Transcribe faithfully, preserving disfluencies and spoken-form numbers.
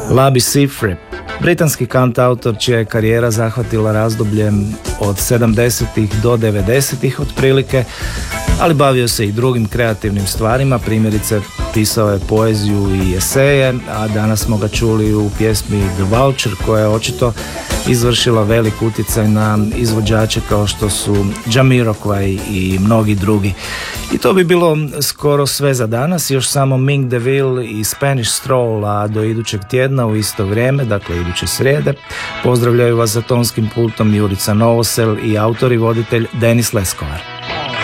Labi Siffre, britanski kantautor čija je karijera zahvatila razdoblje od sedamdesetih do devedesetih otprilike, ali bavio se i drugim kreativnim stvarima, primjerice pisao je poeziju i eseje, a danas smo ga čuli u pjesmi The Vulture koja je očito izvršila velik utjecaj na izvođače kao što su Jamiroquai i mnogi drugi. I to bi bilo skoro sve za danas, još samo Ming DeVille i Spanish Stroll, a do idućeg tjedna u isto vrijeme, dakle iduće srijede, pozdravljaju vas za tonskim pultom Jurica Novosel i autor i voditelj Denis Leskovar.